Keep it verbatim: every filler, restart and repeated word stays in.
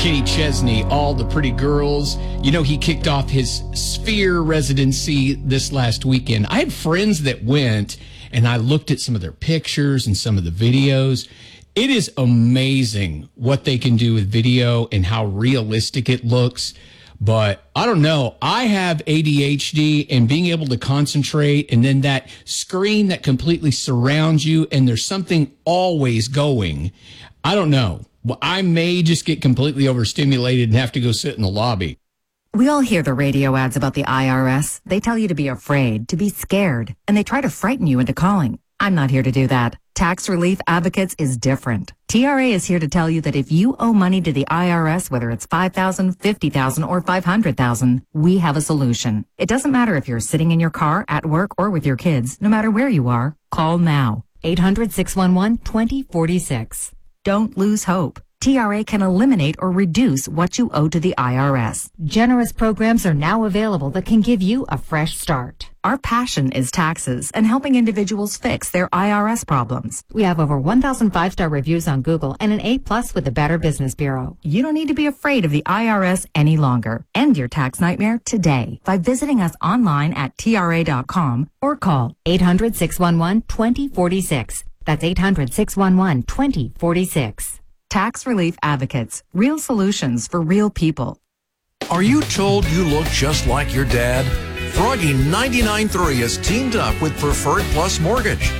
Kenny Chesney, All the Pretty Girls. You know, he kicked off his Sphere residency this last weekend. I had friends that went, and I looked at some of their pictures and some of the videos. It is amazing what they can do with video and how realistic it looks. But I don't know. I have A D H D, and being able to concentrate, and then that screen that completely surrounds you, and there's something always going. I don't know. Well, I may just get completely overstimulated and have to go sit in the lobby. We all hear the radio ads about the I R S. They tell you to be afraid, to be scared, and they try to frighten you into calling. I'm not here to do that. Tax Relief Advocates is different. T R A is here to tell you that if you owe money to the I R S, whether it's five thousand dollars, fifty thousand dollars, or five hundred thousand dollars, we have a solution. It doesn't matter if you're sitting in your car, at work, or with your kids. No matter where you are, call now. eight hundred, six one one, two zero four six. Don't lose hope. T R A can eliminate or reduce what you owe to the I R S. Generous programs are now available that can give you a fresh start. Our passion is taxes and helping individuals fix their I R S problems. We have over one thousand five-star reviews on Google and an A plus with the Better Business Bureau. You don't need to be afraid of the I R S any longer. End your tax nightmare today by visiting us online at T R A dot com or call eight hundred, six one one, two zero four six. That's eight hundred, six one one, two zero four six. Tax Relief Advocates. Real solutions for real people. Are you told you look just like your dad? Froggy ninety-nine point three has teamed up with Preferred Plus Mortgage.